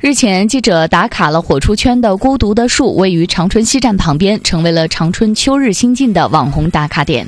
日前，记者打卡了火出圈的孤独的树，位于长春西站旁边，成为了长春秋日新晋的网红打卡点。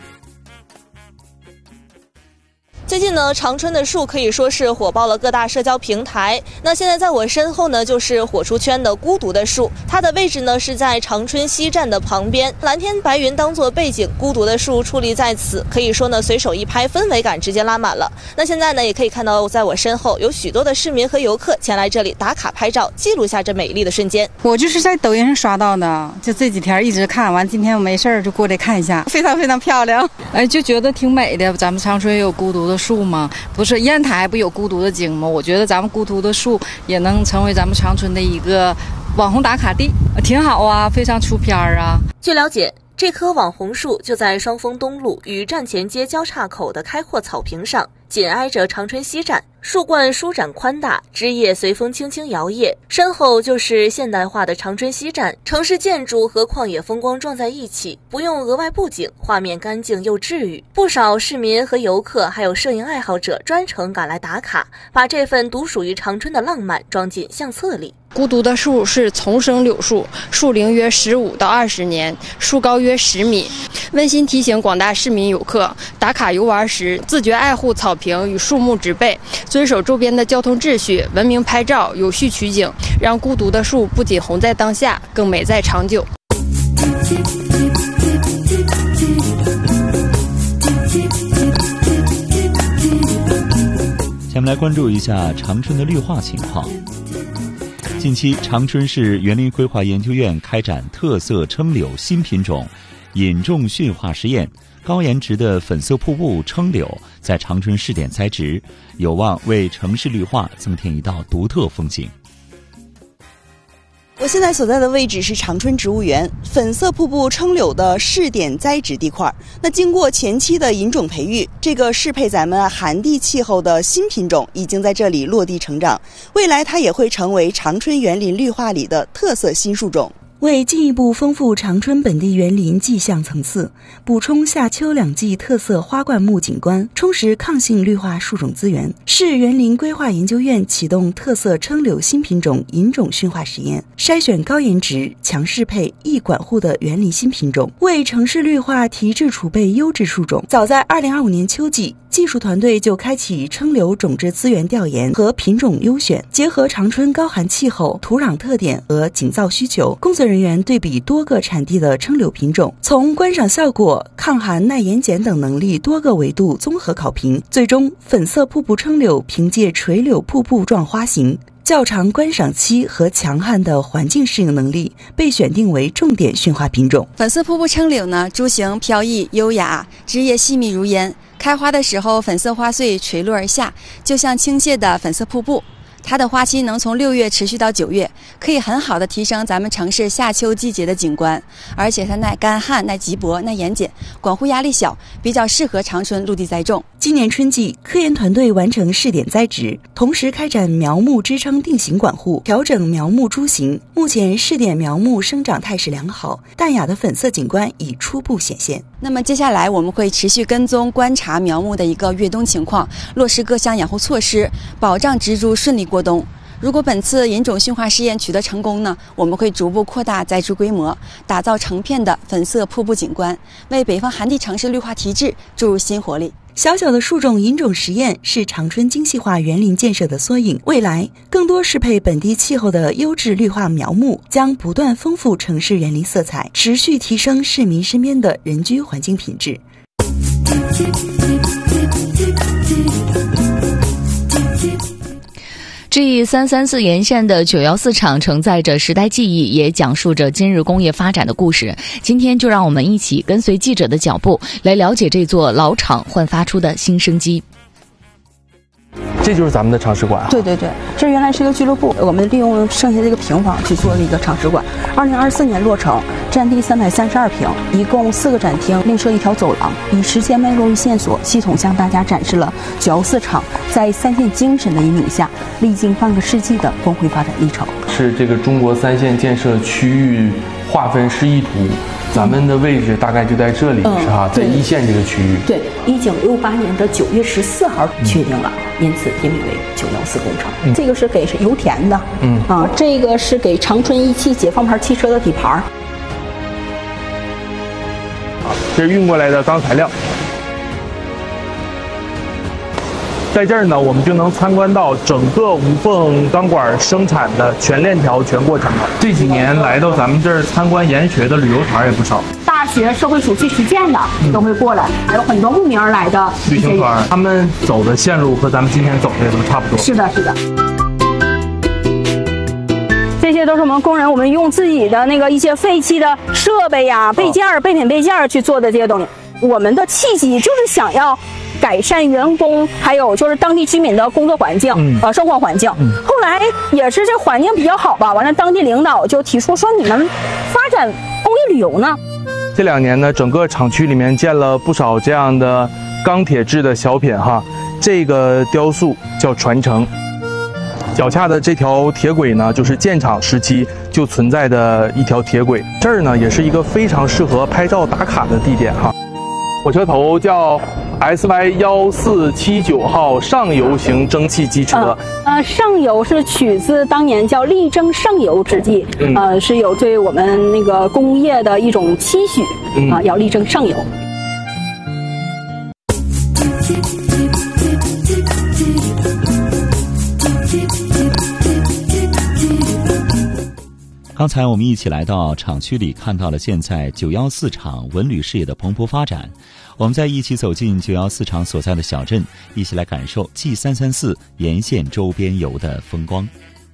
最近呢，长春的树可以说是火爆了各大社交平台。那现在在我身后呢，就是火出圈的孤独的树，它的位置呢是在长春西站的旁边，蓝天白云当作背景，孤独的树矗立在此，可以说呢随手一拍，氛围感直接拉满了。那现在呢，也可以看到在我身后有许多的市民和游客前来这里打卡拍照，记录下这美丽的瞬间。 我就是在抖音上刷到的，就这几天一直看完，今天我没事儿就过来看一下，非常非常漂亮。就觉得挺美的。咱们长春也有孤独的树吗？不是，烟台不有孤独的景吗？我觉得咱们孤独的树也能成为咱们长春的一个网红打卡地，挺好啊，非常出片啊。 据了解，这棵网红树就在双峰东路与站前街交叉口的开阔草坪上，紧挨着长春西站。树冠舒展宽大，枝叶随风轻轻摇曳，身后就是现代化的长春西站，城市建筑和旷野风光撞在一起，不用额外布景，画面干净又治愈。不少市民和游客还有摄影爱好者专程赶来打卡，把这份独属于长春的浪漫装进相册里。 孤独的树是丛生柳树，树龄约15到20年，树高约10米。温馨提醒广大市民游客，打卡游玩时自觉爱护草坪与树木植被，遵守周边的交通秩序，文明拍照，有序取景，让孤独的树不仅红在当下，更美在长久。 下面来关注一下长春的绿化情况。近期，长春市园林规划研究院开展特色称柳新品种引种驯化实验，高颜值的粉色瀑布称柳在长春试点栽植，有望为城市绿化增添一道独特风景。 我现在所在的位置是长春植物园粉色瀑布称柳的试点栽植地块。那经过前期的引种培育，这个适配咱们寒地气候的新品种已经在这里落地成长，未来它也会成为长春园林绿化里的特色新树种。 为进一步丰富长春本地园林迹象层次，补充夏秋两季特色花灌木景观，充实抗性绿化树种资源，市园林规划研究院启动特色称柳新品种引种驯化实验，筛选高颜值、强适配、易管护的园林新品种，为城市绿化提质储备优质树种。早在2025年秋季，技术团队就开启称柳种质资源调研和品种优选，结合长春高寒气候、土壤特点和景造需求，工作人员对比多个产地的称柳品种，从观赏效果、抗寒耐盐碱等能力多个维度综合考评，最终粉色瀑布称柳凭借垂柳瀑布状花型、较长观赏期和强悍的环境适应能力，被选定为重点驯化品种。 粉色瀑布称柳呢，株型飘逸优雅，枝叶细密如烟，开花的时候粉色花穗垂落而下，就像倾泻的粉色瀑布。它的花期能从6月持续到9月，可以很好的提升咱们城市夏秋季节的景观，而且它耐干旱、耐急薄、耐盐碱，管护压力小，比较适合长春陆地栽种。 今年春季，科研团队完成试点栽植，同时开展苗木支撑定型管护，调整苗木株型。目前试点苗木生长态势良好，淡雅的粉色景观已初步显现。 那么接下来我们会持续跟踪观察苗木的一个越冬情况，落实各项养护措施，保障植株顺利过冬。如果本次引种驯化试验取得成功呢，我们会逐步扩大栽植规模，打造成片的粉色瀑布景观，为北方寒地城市绿化提质注入新活力。 小小的树种引种实验是长春精细化园林建设的缩影，未来更多适配本地气候的优质绿化苗木将不断丰富城市园林色彩，持续提升市民身边的人居环境品质。 G334沿线的914厂承载着时代记忆，也讲述着今日工业发展的故事。今天就让我们一起跟随记者的脚步，来了解这座老厂焕发出的新生机。 这就是咱们的厂史馆啊！ 对对对，这原来是一个俱乐部，我们利用剩下这个平房去做了一个厂史馆。2024年落成，占地332平，一共4个展厅，另设一条走廊，以时间脉络为线索，系统向大家展示了914厂在3线精神的引领下，历经半个世纪的光辉发展历程。 是这个中国3线建设区域划分示意图咱们的位置大概就在这里，是哈，在一线这个区域。 对，1968年的9月14号确定了，因此定名为914工程。这个是给油田的，这个是给长春一汽解放牌汽车的底盘。 这是运过来的钢材料。在这儿呢，我们就能参观到整个无缝钢管生产的全链条、全过程了。这几年来到咱们这儿参观研学的旅游团也不少， 大学社会主义实践的都会过来，还有很多慕名而来的旅行团，他们走的线路和咱们今天走的都差不多。 是的，是的。这些都是我们工人，我们用自己的那个一些废弃的设备呀、备件、备品、备件去做的这些东西。我们的契机就是想要改善员工还有就是当地居民的工作环境，生活环境。后来也是这环境比较好吧，完了当地领导就提出说，你们发展工业旅游呢？ 这2年呢，整个厂区里面建了不少这样的钢铁制的小品哈。这个雕塑叫传承，脚下的这条铁轨呢，就是建厂时期就存在的一条铁轨。这儿呢，也是一个非常适合拍照打卡的地点哈。火车头叫 SY1479号上游型蒸汽机车。 上游是取自当年叫力争上游之际，是有对我们那个工业的一种期许要力争上游。 刚才我们一起来到厂区里，看到了现在914厂文旅事业的蓬勃发展。我们再一起走进914厂所在的小镇，一起来感受 G334沿线周边游的风光。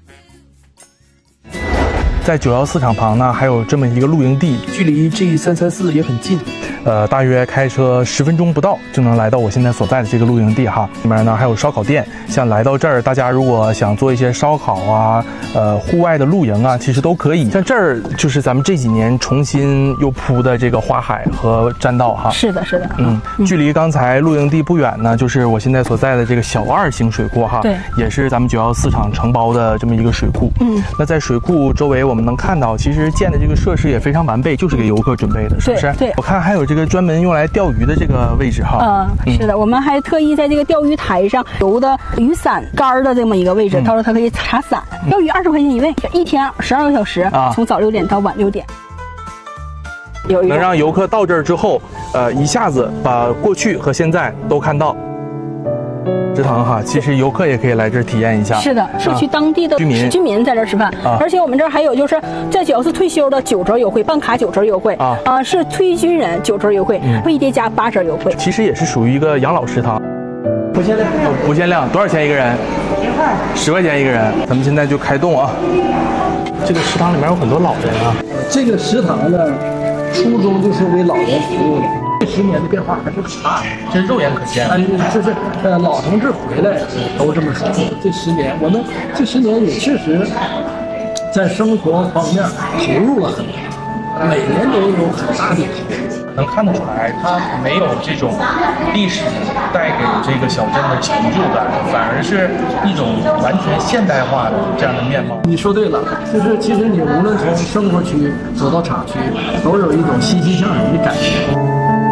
在914厂旁呢，还有这么一个露营地，距离 G334也很近。大约开车10分钟不到就能来到我现在所在的这个露营地哈。里面呢还有烧烤店，像来到这儿，大家如果想做一些烧烤啊，户外的露营啊，其实都可以。像这儿就是咱们这几年重新又铺的这个花海和栈道哈。 是的，是的。 距离刚才露营地不远呢，就是我现在所在的这个小2型水库哈。 对， 也是咱们914厂承包的这么一个水库。那在水库周围我们能看到，其实建的这个设施也非常完备，就是给游客准备的，是不是？ 对。 我看还有这个专门用来钓鱼的这个位置哈。 是的，我们还特意在这个钓鱼台上留的雨伞杆的这么一个位置，到时候它可以插伞。钓鱼20块钱一位，一天12个小时，从早6点到晚6点。 能让游客到这儿之后，一下子把过去和现在都看到。食堂哈，其实游客也可以来这儿体验一下。 是的，社区当地的居民在这儿吃饭，而且我们这儿还有就是在914退休的9折优惠，办卡9折优惠是退居人9折优惠，未叠加8折优惠。 其实也是属于一个养老食堂，不限量，不限量，多少钱一个人？10块钱一个人。咱们现在就开动啊！这个食堂里面有很多老人啊。 这个食堂呢，初衷就是为老人服务的。这10年的变化还是很大的， 这肉眼可见。 就是老同志回来都这么说。这10年，我们这10年也确实在生活方面投入了很多，每年都有很大的投入。 能看得出来，它没有这种历史带给这个小镇的陈旧感，反而是一种完全现代化的这样的面貌。 你说对了，就是其实你无论从生活区走到厂区，都有一种欣欣向荣的感觉。